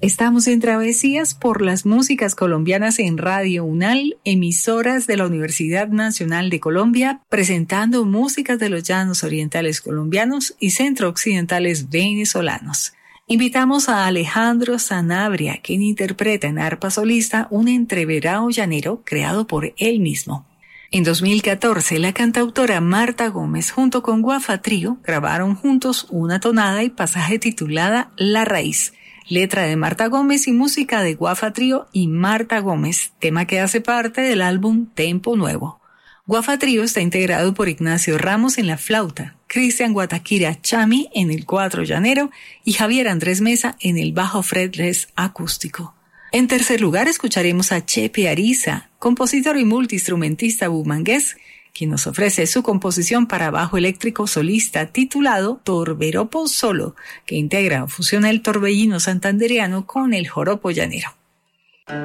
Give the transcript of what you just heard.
Estamos en Travesías por las músicas colombianas en Radio UNAL, emisoras de la Universidad Nacional de Colombia, presentando músicas de los llanos orientales colombianos y centro-occidentales venezolanos. Invitamos a Alejandro Sanabria, quien interpreta en arpa solista un entreverado llanero creado por él mismo. En 2014, la cantautora Marta Gómez junto con Guafa Trío grabaron juntos una tonada y pasaje titulada La Raíz, letra de Marta Gómez y música de Guafa Trío y Marta Gómez, tema que hace parte del álbum Tempo Nuevo. Guafa Trío está integrado por Ignacio Ramos en la flauta, Cristian Guataquira Chami en el cuatro llanero y Javier Andrés Mesa en el bajo fretless acústico. En tercer lugar escucharemos a Chepe Ariza, compositor y multiinstrumentista bumangués, quien nos ofrece su composición para bajo eléctrico solista titulado Torberopo Solo, que integra o fusiona el torbellino santandereano con el joropo llanero.